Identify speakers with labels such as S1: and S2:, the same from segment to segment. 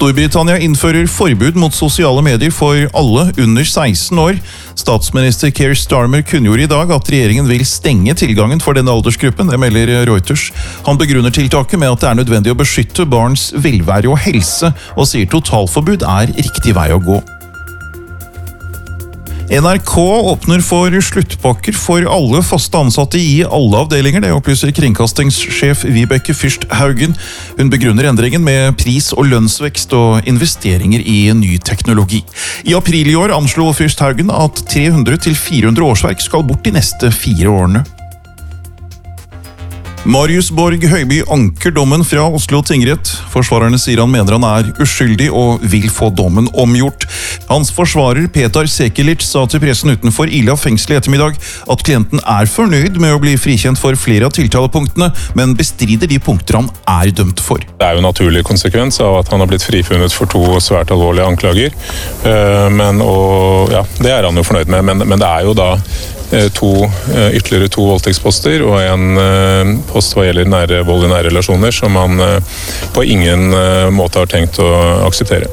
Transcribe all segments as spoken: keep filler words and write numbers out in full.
S1: Storbritannia innfører forbud mot sosiale medier for alle under seksten år. Statsminister Keir Starmer kunngjorde i dag at regjeringen vil stenge tilgangen for denne aldersgruppen, det melder Reuters. Han begrunner tiltaket med at det er nødvendig å beskytte barns velvære og helse, og sier totalforbud er riktig vei å gå. N R K åpner for sluttpakker for alle faste ansatte i alle avdelinger, det opplyser kringkastingssjef Vibeke Fyrst Haugen. Hun begrunner endringen med pris- og lønnsvekst og investeringer i ny teknologi. I april i år anslo Fyrst Haugen at tre hundre til fire hundre årsverk skal bort de neste fire årene. Marius Borg Høiby anker dommen fra Oslo tingrett. Forsvarerne sier han mener han er uskyldig og vil få dommen omgjort. Hans forsvarer Petar Sekelic sa til pressen utenfor Ila fengsel i ettermiddag at klienten er fornøyd med å bli frikjent for flere av tiltalepunktene, men bestrider de punkter han er dømt for.
S2: Det er jo en naturlig konsekvens av at han har blitt frifunnet for to svært alvorlige anklager, men, og, ja, det er han jo fornøyd med, men, men det er jo da to, ytterligere to voldtektsposter og en post hva gjelder nære, vold i nære relasjoner som man på ingen måte har tenkt å akseptere.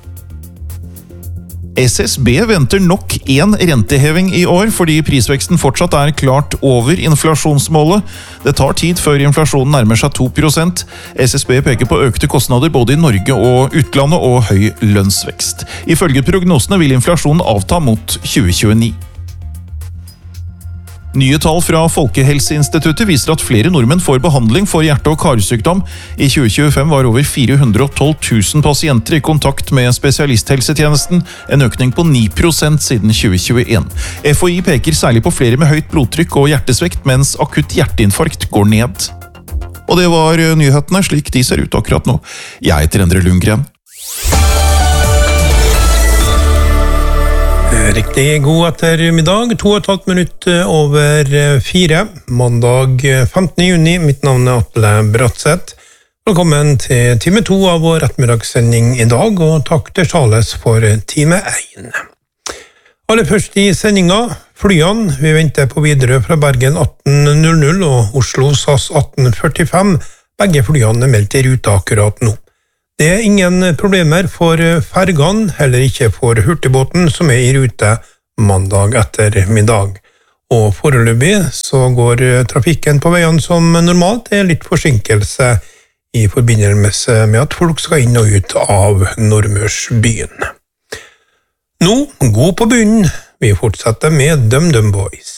S1: S S B venter nok en renteheving i år fordi prisveksten fortsatt er klart over inflasjonsmålet. Det tar tid før inflasjonen nærmer seg to prosent. S S B peker på økte kostnader både i Norge og utlandet og høy lønnsvekst. Ifølge prognosene vil inflasjonen avta mot tjue tjueni. Nye tall fra Folkehelseinstituttet viser at flere nordmenn får behandling for hjerte- og karsykdom. I tjue tjuefem var over fire hundre og tolv tusen pasienter i kontakt med spesialisthelsetjenesten, en økning på ni prosent siden tjue tjueen. F H I peker særlig på flere med høyt blodtrykk og hjertesvekt, mens akutt hjerteinfarkt går ned. Og det var nyhetene slik de ser ut akkurat nå. Jeg heter Endre Lundgren.
S3: Riktig god ettermiddag, to og et halvt minutt over fire, mandag femtende juni. Mitt navn er Atle Bratseth. Velkommen til time to av vår ettermiddagssending i dag, og takk til Charles for time én. Aller først i sendinga, flyene. Vi venter på videre fra Bergen atten null null og Oslo SAS atten førtifem. Begge flyene er meldt i rute akkurat nå. Det er ingen problemer for fergene, heller ikke for hurtigbåten som er i rute mandag ettermiddag. Og foreløpig så går trafikken på veiene som normalt. Det er litt forsinkelse i forbindelse med at folk skal inn og ut av Nordmørsbyen. Nå, god på bunnen. Vi fortsetter med DumDum Boys.